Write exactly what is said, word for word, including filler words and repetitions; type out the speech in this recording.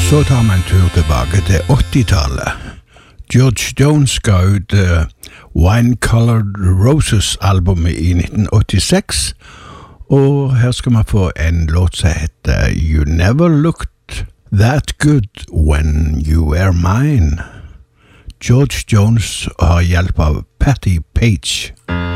Så tar vi en tur tilbake til åttitallet. George Jones ga ut uh, Wine-Colored Roses-albumet i nitten åttiseks, og her skal vi få en låt som heter You Never Looked That Good When You Were Mine. George Jones har hjelp av Patti Page.